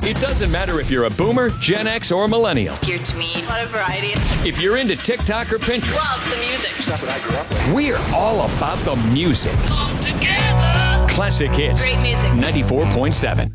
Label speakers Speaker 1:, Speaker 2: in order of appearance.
Speaker 1: It doesn't matter if you're a boomer, Gen X, or millennial.
Speaker 2: Geared to me. A lot of variety.
Speaker 1: If you're into TikTok or Pinterest.
Speaker 2: Love the music.
Speaker 3: Stuff that I grew up with.
Speaker 1: We're all about the music.
Speaker 2: Come together.
Speaker 1: Classic Hits.
Speaker 2: Great music.
Speaker 1: 94.7.